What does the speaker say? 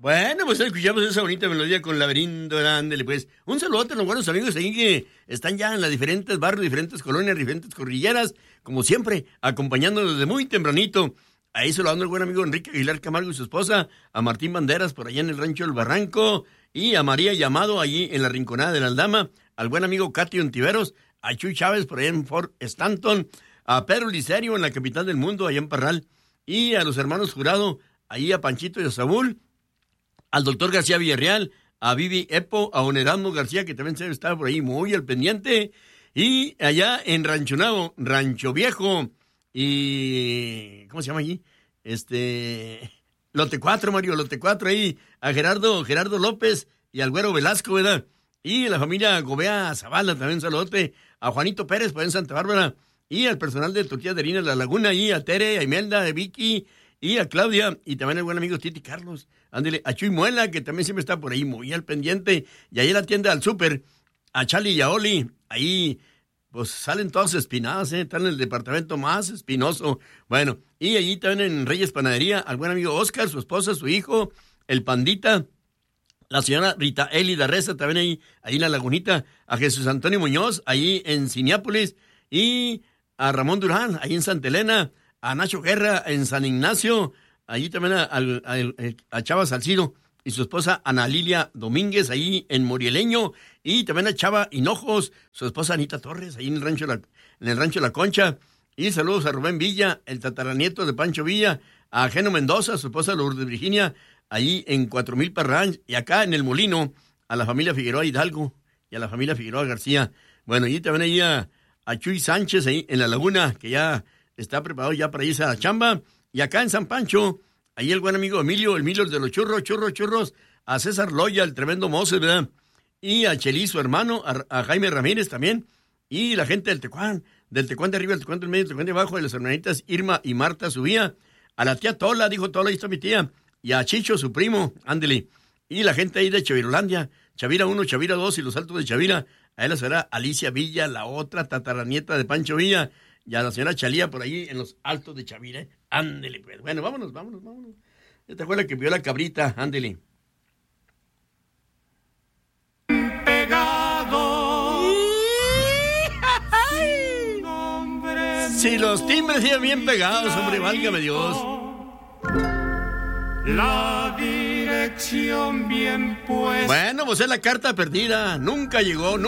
Bueno, pues escuchamos esa bonita melodía con Laberinto, ándele pues. Un saludote a los buenos amigos ahí que están ya en las diferentes barrios, diferentes colonias, diferentes cordilleras, como siempre, acompañándonos desde muy tempranito. Ahí saludando al buen amigo Enrique Aguilar Camargo y su esposa, a Martín Banderas por allá en el Rancho del Barranco, y a María Llamado allí en la Rinconada de la Aldama, al buen amigo Catio Ontiveros, a Chuy Chávez por allá en Fort Stanton, a Pedro Licerio en la capital del mundo, allá en Parral, y a los hermanos Jurado, ahí a Panchito y a Saúl, al doctor García Villarreal, a Vivi Epo, a don Erasmo García, que también se estaba por ahí muy al pendiente, y allá en Rancho Nuevo, Rancho Viejo, y ¿cómo se llama allí? Lote 4, Mario, Lote 4, ahí, a Gerardo López y al Güero Velasco, ¿verdad? Y a la familia Gobea Zavala, también saludote, a Juanito Pérez, por en Santa Bárbara, y al personal de Tortillas de Harina La Laguna, y a Tere, a Imelda, a Vicky, y a Claudia, y también al buen amigo Titi Carlos, ándele, a Chuy Muela, que también siempre está por ahí muy al pendiente, y ahí en la tienda al súper, a Charlie y a Oli, ahí, pues salen todas espinadas, están en el departamento más espinoso, bueno, y allí también en Reyes Panadería, al buen amigo Oscar, su esposa, su hijo, el Pandita, la señora Rita Elida Reza, también ahí en la Lagunita, a Jesús Antonio Muñoz, ahí en Cineápolis, y a Ramón Durán, ahí en Santa Elena, a Nacho Guerra en San Ignacio, allí también a Chava Salcido y su esposa Ana Lilia Domínguez, ahí en Morieleño, y también a Chava Hinojos, su esposa Anita Torres, ahí en el rancho La Concha, y saludos a Rubén Villa, el tataranieto de Pancho Villa, a Geno Mendoza, su esposa Lourdes Virginia, ahí en 4000 Parranch, y acá en El Molino, a la familia Figueroa Hidalgo, y a la familia Figueroa García, bueno, y también ahí a Chuy Sánchez, ahí en La Laguna, que ya está preparado ya para irse a la chamba. Y acá en San Pancho, ahí el buen amigo Emilio de los churros, a César Loya, el tremendo Moses, ¿verdad? Y a Chelí, su hermano, a Jaime Ramírez también. Y la gente del Tecuán de arriba, el Tecuán del medio, el Tecuán de abajo, de las hermanitas Irma y Marta Subía. A la tía Tola, dijo Tola, ahí está mi tía. Y a Chicho, su primo, ándele. Y la gente ahí de Chavirolandia, Chavira 1, Chavira 2 y los Altos de Chavira. A él será Alicia Villa, la otra tataranieta de Pancho Villa. Y a la señora Chalía por ahí en los Altos de Chavira. Ándele, pues. Bueno, vámonos. ¿Ya te acuerdas que vio la cabrita? Ándele. Pegado. Si los timbres siguen bien pegados, hombre, válgame Dios. La dirección bien puesta. Bueno, pues es la carta perdida. Nunca llegó.